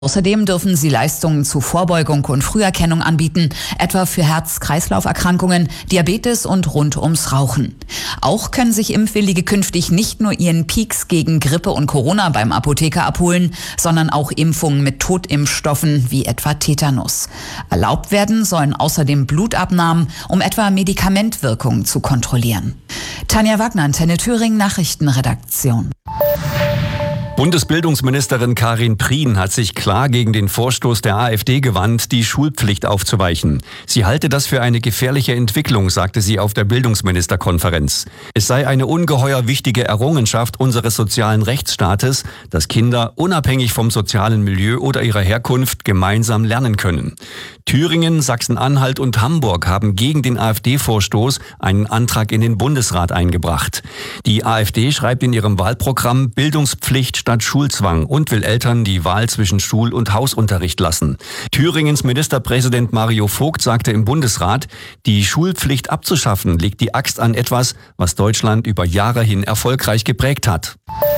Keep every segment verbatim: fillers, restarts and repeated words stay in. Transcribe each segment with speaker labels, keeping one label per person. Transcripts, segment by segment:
Speaker 1: Außerdem dürfen sie Leistungen zu Vorbeugung und Früherkennung anbieten, etwa für Herz-Kreislauf-Erkrankungen, Diabetes und rund ums Rauchen. Auch können sich Impfwillige künftig nicht nur ihren Peaks gegen Grippe und Corona beim Apotheker abholen, sondern auch Impfungen mit Totimpfstoffen wie etwa Tetanus. Erlaubt werden sollen außerdem Blutabnahmen, um etwa Medikamentwirkungen zu kontrollieren. Tanja Wagner, Antenne Thüringen, Nachrichtenredaktion.
Speaker 2: Bundesbildungsministerin Karin Prien hat sich klar gegen den Vorstoß der AfD gewandt, die Schulpflicht aufzuweichen. Sie halte das für eine gefährliche Entwicklung, sagte sie auf der Bildungsministerkonferenz. Es sei eine ungeheuer wichtige Errungenschaft unseres sozialen Rechtsstaates, dass Kinder unabhängig vom sozialen Milieu oder ihrer Herkunft gemeinsam lernen können. Thüringen, Sachsen-Anhalt und Hamburg haben gegen den AfD-Vorstoß einen Antrag in den Bundesrat eingebracht. Die AfD schreibt in ihrem Wahlprogramm Bildungspflicht statt Schulzwang und will Eltern die Wahl zwischen Schul- und Hausunterricht lassen. Thüringens Ministerpräsident Mario Vogt sagte im Bundesrat, die Schulpflicht abzuschaffen legt die Axt an etwas, was Deutschland über Jahre hin erfolgreich geprägt hat.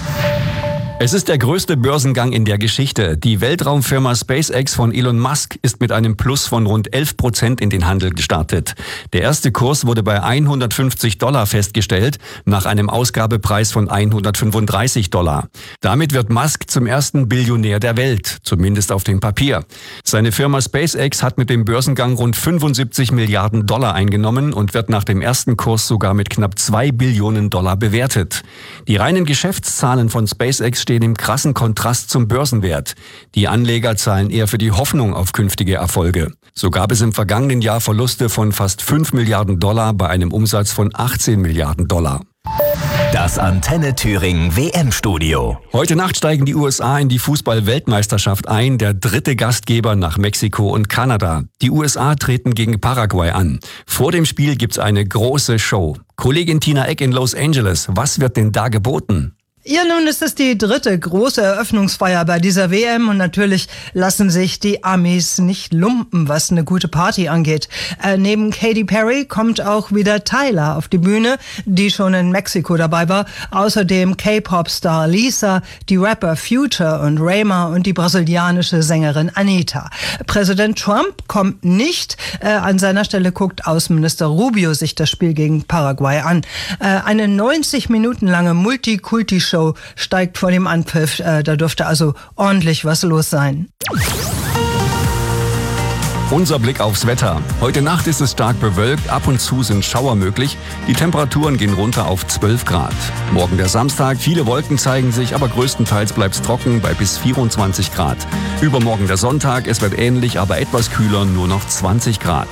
Speaker 2: Es ist der größte Börsengang in der Geschichte. Die Weltraumfirma SpaceX von Elon Musk ist mit einem Plus von rund elf Prozent in den Handel gestartet. Der erste Kurs wurde bei hundertfünfzig Dollar festgestellt, nach einem Ausgabepreis von hundertfünfunddreißig Dollar. Damit wird Musk zum ersten Billionär der Welt, zumindest auf dem Papier. Seine Firma SpaceX hat mit dem Börsengang rund fünfundsiebzig Milliarden Dollar eingenommen und wird nach dem ersten Kurs sogar mit knapp zwei Billionen Dollar bewertet. Die reinen Geschäftszahlen von SpaceX stehen im krassen Kontrast zum Börsenwert. Die Anleger zahlen eher für die Hoffnung auf künftige Erfolge. So gab es im vergangenen Jahr Verluste von fast fünf Milliarden Dollar bei einem Umsatz von achtzehn Milliarden Dollar.
Speaker 3: Das Antenne Thüringen W M-Studio.
Speaker 2: Heute Nacht steigen die U S A in die Fußball-Weltmeisterschaft ein, der dritte Gastgeber nach Mexiko und Kanada. Die U S A treten gegen Paraguay an. Vor dem Spiel gibt's eine große Show. Kollegin Tina Eck in Los Angeles, was wird denn da geboten?
Speaker 4: Ja, nun ist es die dritte große Eröffnungsfeier bei dieser W M und natürlich lassen sich die Amis nicht lumpen, was eine gute Party angeht. Äh, neben Katy Perry kommt auch wieder Tyla auf die Bühne, die schon in Mexiko dabei war. Außerdem K-Pop-Star Lisa, die Rapper Future und Rayma und die brasilianische Sängerin Anitta. Präsident Trump kommt nicht. Äh, an seiner Stelle guckt Außenminister Rubio sich das Spiel gegen Paraguay an. Äh, eine neunzig Minuten lange Multikulti-Show steigt vor dem Anpfiff. Äh, da dürfte also ordentlich was los sein.
Speaker 2: Unser Blick aufs Wetter. Heute Nacht ist es stark bewölkt, ab und zu sind Schauer möglich. Die Temperaturen gehen runter auf zwölf Grad. Morgen der Samstag, viele Wolken zeigen sich, aber größtenteils bleibt es trocken bei bis vierundzwanzig Grad. Übermorgen der Sonntag, es wird ähnlich, aber etwas kühler, nur noch zwanzig Grad.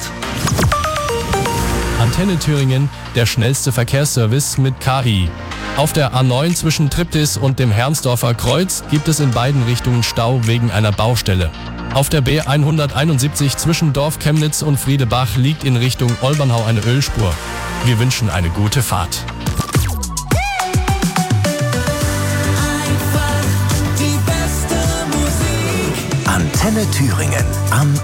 Speaker 5: Antenne Thüringen, der schnellste Verkehrsservice mit K I. Auf der A neun zwischen Triptis und dem Herrnsdorfer Kreuz gibt es in beiden Richtungen Stau wegen einer Baustelle. Auf der B hunderteinundsiebzig zwischen Dorf Chemnitz und Friedebach liegt in Richtung Olbernhau eine Ölspur. Wir wünschen eine gute Fahrt.
Speaker 3: Antenne Thüringen am